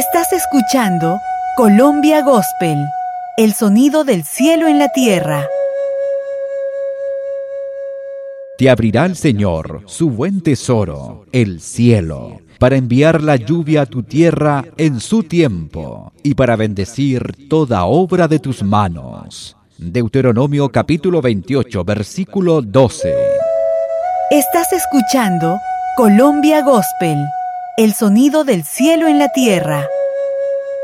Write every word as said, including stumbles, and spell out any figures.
Estás escuchando Colombia Gospel, el sonido del cielo en la tierra. Te abrirá el Señor su buen tesoro, el cielo, para enviar la lluvia a tu tierra en su tiempo y para bendecir toda obra de tus manos. Deuteronomio capítulo veintiocho, versículo doce. Estás escuchando Colombia Gospel, el sonido del cielo en la tierra.